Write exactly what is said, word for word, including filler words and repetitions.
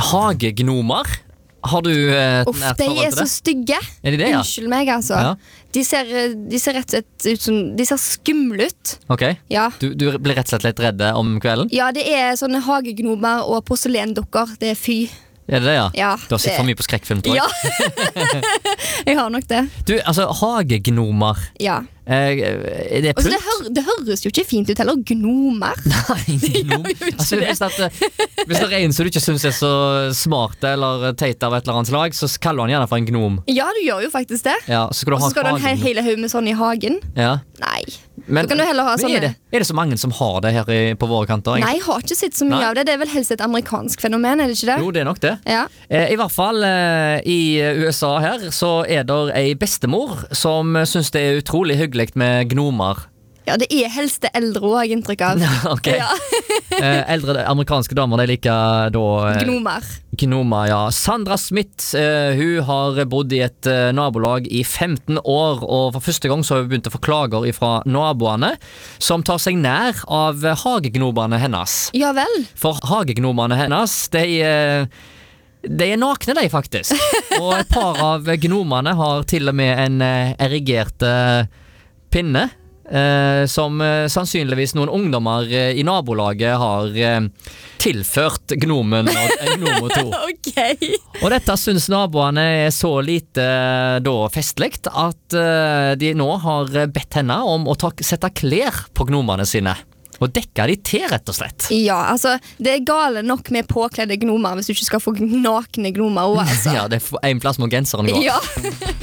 hagegnomer. Har du et Uff, nært de forhold er til så det? stygge. Er de det, ja? Unnskyld meg, altså. Ja. De, ser, de ser rett og slett ut som De ser skumle ut. Ok, Ja. du, du blir rett og slett litt redde om kvelden? Ja, det er sånne hagegnomer og porselendukker. Det er fy. Er det det, ja? Ja, Du har sett det- for mye på skrekkfilm, tror jeg. Ja. Jeg har nok det. Du, altså, hagegnomer. Ja. Eh, er det Altså, plunt? det, hør, det høres jo ikke fint ut heller. Gnomer. Nei, gnom. gjør jo ikke Altså, det. hvis, at, eh, hvis det er en som du ikke synes er så smart eller teit av et eller annet slag, så kaller du han gjerne for en gnom. Ja, du gjør jo faktisk det. Ja, så skal du Og ha så skal du ha en he- hagegnom. hele haug med sånn i hagen. Ja. Nei. Men, Så kan du heller ha men sånne- er, det, er det så mange som har det her i, på våre kanter? Nei, jeg har ikke sett så mye Nei. av det. Det er vel helst et amerikansk fenomen, er det ikke det? Jo, det er nok det. Ja. Eh, I hvert fall eh, i U S A her så er det ei bestemor som syns det er utrolig hyggelig med gnomer. Ja, det er helst det eldre også, har jeg inntrykk av. Ok. Ja. Eh, eldre amerikanske damer, de liker da eh, Gnomer. Gnomer, ja. Sandra Smith, eh, hun har bodd i et eh, nabolag i femten år, og for første gang så har hun begynt å få klager fra naboene, som tar seg nær av eh, hagegnomene hennes. Ja vel. For hagegnomene hennes, de, eh, de er nakne, de faktisk. Og et par av gnomene har til og med en eh, erigert eh, pinne, eh, som eh, sannsynligvis noen ungdommer eh, i nabolaget har eh, tilført gnomen og, eh, gnom og to. Ok. Og dette syns naboene er så lite eh, da festlig at eh, de nå har bedt henne om å ta, sette klær på gnomene sine. Og dekke de til, rett og slett. Ja, altså, det er gale nok med påkledde gnomer hvis du ikke skal få nakne gnomer også, altså. Ja, det er en plass må genseren gå. Ja.